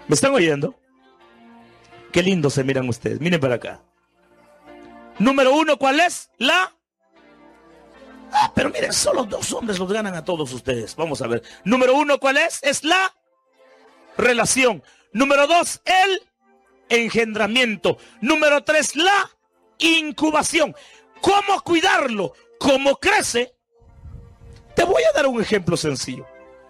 ¿Me están oyendo? Qué lindo se miran ustedes. Miren para acá. Número 1, ¿cuál es? Pero miren, solo 2 hombres los ganan a todos ustedes. Vamos a ver. Número 1, ¿cuál es? Es la relación. Número 2, el engendramiento. Número 3, la incubación. ¿Cómo cuidarlo? ¿Cómo crece? Te voy a dar un ejemplo sencillo.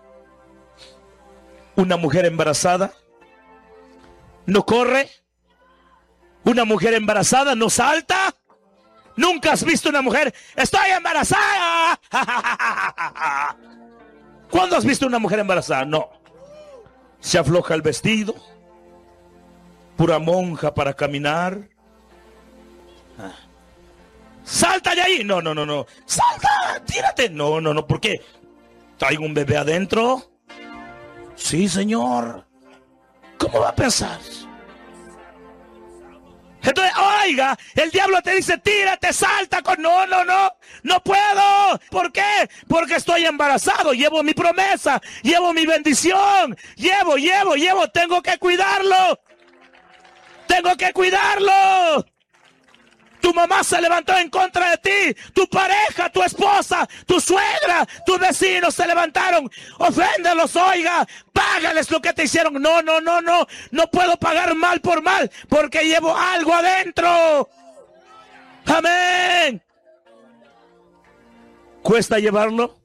Una mujer embarazada no corre. Una mujer embarazada no salta. Nunca has visto una mujer, estoy embarazada. ¿Cuándo has visto una mujer embarazada? No. Se afloja el vestido. Pura monja para caminar. Salta de ahí. No. Salta, tírate. No. ¿Por qué? ¿Traigo un bebé adentro? Sí, señor. ¿Cómo va a pensar? Entonces, oiga, el diablo te dice, tírate, salta. No puedo. ¿Por qué? Porque estoy embarazado, llevo mi promesa, llevo mi bendición, llevo, tengo que cuidarlo. Tu mamá se levantó en contra de ti, tu pareja, tu esposa, tu suegra, tus vecinos se levantaron. Oféndelos, oiga, págales lo que te hicieron. No puedo pagar mal por mal porque llevo algo adentro. Amén. ¿Cuesta llevarlo?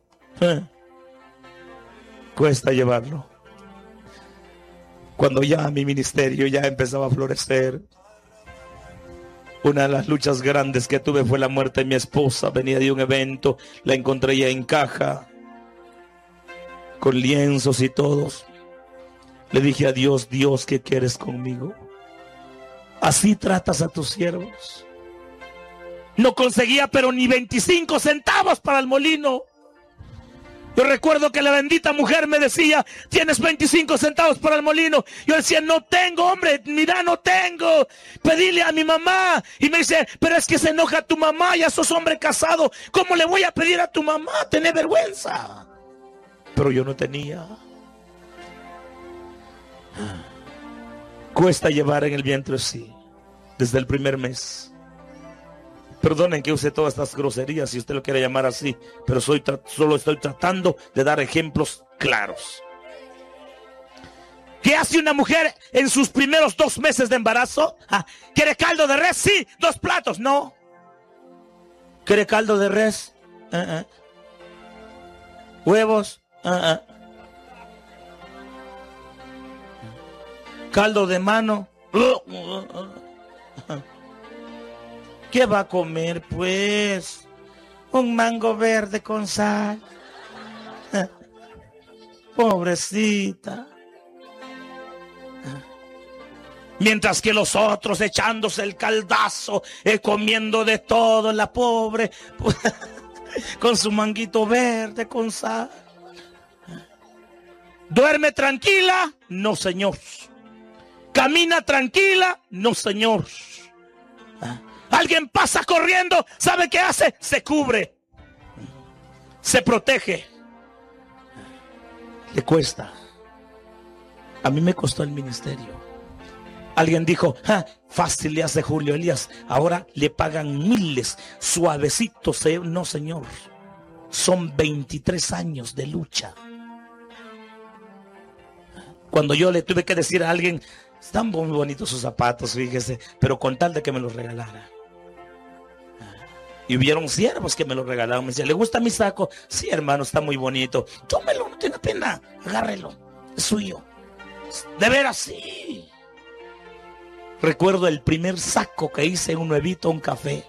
Cuesta llevarlo. Cuando ya mi ministerio ya empezaba a florecer, una de las luchas grandes que tuve fue la muerte de mi esposa. Venía de un evento, la encontré ya en caja, con lienzos y todos. Le dije a Dios, Dios, ¿qué quieres conmigo? ¿Así tratas a tus siervos? No conseguía pero ni 25 centavos para el molino. Yo recuerdo que la bendita mujer me decía, ¿tienes 25 centavos para el molino? Yo decía, no tengo, hombre, mira, no tengo. Pedile a mi mamá. Y me dice, pero es que se enoja tu mamá, ya sos hombre casado. ¿Cómo le voy a pedir a tu mamá? Tenés vergüenza. Pero yo no tenía. Cuesta llevar en el vientre, sí, desde el primer mes. Perdonen que use todas estas groserías si usted lo quiere llamar así, pero solo estoy tratando de dar ejemplos claros. ¿Qué hace una mujer en sus primeros 2 meses de embarazo? ¿Quiere caldo de res? Sí, 2 platos. No. ¿Quiere caldo de res? Huevos. Caldo de mano. ¿Qué va a comer, pues? Un mango verde con sal. Pobrecita. Mientras que los otros echándose el caldazo, comiendo de todo, la pobre, con su manguito verde con sal. ¿Duerme tranquila? No, señor. ¿Camina tranquila? No, señor. Alguien pasa corriendo, ¿sabe qué hace? Se cubre, se protege. Le cuesta. A mí me costó el ministerio. Alguien dijo, fácil le hace Julio Elías, ahora le pagan miles, suavecitos. No, señor, son 23 años de lucha. Cuando yo le tuve que decir a alguien, están muy bonitos sus zapatos, fíjese, pero con tal de que me los regalara. Y hubieron siervos que me lo regalaron. Me decían, ¿le gusta mi saco? Sí, hermano, está muy bonito. Tómelo, no tiene pena. Agárrelo, es suyo. De veras, sí. Recuerdo el primer saco que hice, un nuevito, un café.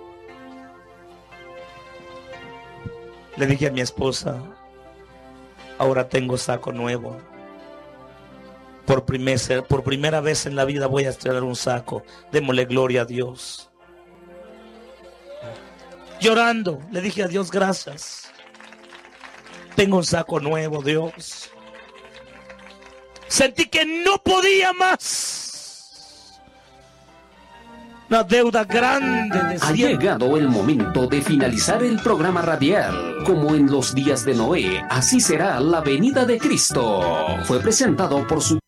Le dije a mi esposa, ahora tengo saco nuevo. Por primera vez en la vida voy a estrenar un saco. Démosle gloria a Dios. Llorando, le dije a Dios, gracias. Tengo un saco nuevo, Dios. Sentí que no podía más. Una deuda grande. Ha llegado el momento de finalizar el programa radial. Como en los días de Noé, así será la venida de Cristo. Fue presentado por su